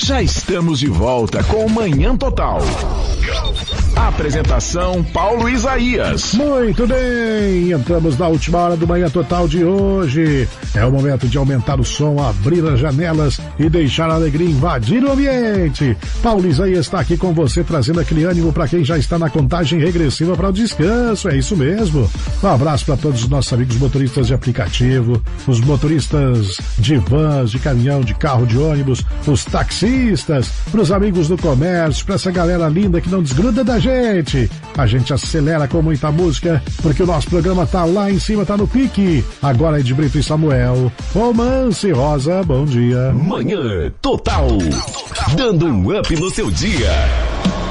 Já estamos de volta com Manhã Total. Apresentação Paulo Isaías. Muito bem, entramos na última hora do Manhã Total de hoje. É o momento de aumentar o som, abrir as janelas e deixar a alegria invadir o ambiente. Paulo Isaías está aqui com você, trazendo aquele ânimo para quem já está na contagem regressiva para o descanso. É isso mesmo. Um abraço para todos os nossos amigos motoristas de aplicativo, os motoristas de vans, de caminhão, de carro, de ônibus, os taxistas, para os amigos do comércio, para essa galera linda que não desgruda da gente. A gente acelera com muita música, porque o nosso programa tá lá em cima, tá no pique. Agora é de Brito e Samuel. Romance Rosa, bom dia. Manhã Total. Dando um up no seu dia.